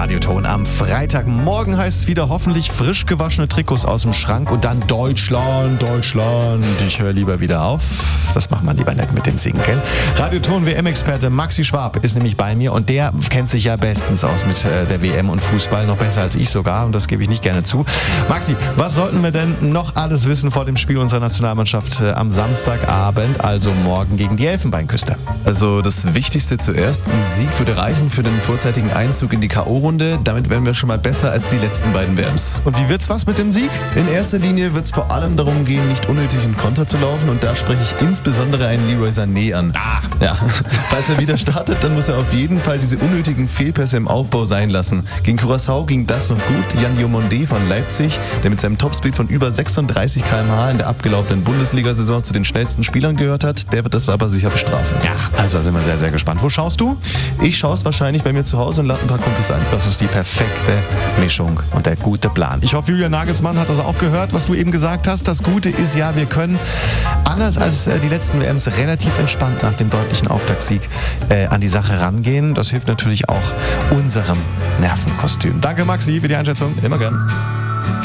Radioton am Freitagmorgen heißt es wieder hoffentlich frisch gewaschene Trikots aus dem Schrank und dann Deutschland. Ich höre lieber wieder auf. Das macht man lieber nicht mit dem Singen, gell? Radioton WM-Experte Maxi Schwab ist nämlich bei mir und der kennt sich ja bestens aus mit der WM und Fußball, noch besser als ich sogar und das gebe ich nicht gerne zu. Maxi, was sollten wir denn noch alles wissen vor dem Spiel unserer Nationalmannschaft am Samstagabend, also morgen gegen die Elfenbeinküste? Also das Wichtigste zuerst, ein Sieg würde reichen für den vorzeitigen Einzug in die K.O.-Runde. Damit wären wir schon mal besser als die letzten beiden WMs. Und wie wird's was mit dem Sieg? In erster Linie wird es vor allem darum gehen, nicht unnötig in Konter zu laufen und da spreche ich insbesondere einen Leroy Sané an. Ja, falls er wieder startet, dann muss er auf jeden Fall diese unnötigen Fehlpässe im Aufbau sein lassen. Gegen Curaçao ging das noch gut. Jan Diomande von Leipzig, der mit seinem Topspeed von über 36 km/h in der abgelaufenen Bundesliga-Saison zu den schnellsten Spielern gehört hat, der wird das aber sicher bestrafen. Ja, also da sind wir sehr, sehr gespannt. Wo schaust du? Ich schaue es wahrscheinlich bei mir zu Hause und lade ein paar Kumpels ein. Das ist die perfekte Mischung und der gute Plan. Ich hoffe, Julian Nagelsmann hat das auch gehört, was du eben gesagt hast. Das Gute ist ja, wir können anders als die letzten WMs relativ entspannt nach dem deutlichen Auftaktsieg an die Sache rangehen. Das hilft natürlich auch unserem Nervenkostüm. Danke Maxi für die Einschätzung. Immer gern.